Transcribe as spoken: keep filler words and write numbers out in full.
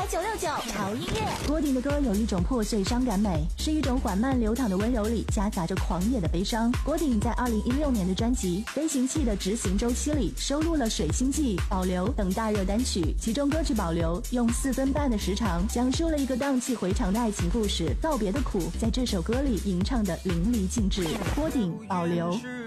百九六九，潮音乐。 郭顶的歌有一种破碎伤感美，是一种缓慢流淌的温柔里夹杂着狂野的悲伤。郭顶在二零一六年的专辑《飞行器的执行周期》里收录了《水星记》、《保留》等大热单曲，其中歌曲《保留》用四分半的时长讲述了一个荡气回肠的爱情故事，告别的苦在这首歌里吟唱的淋漓尽致。郭顶《保留》。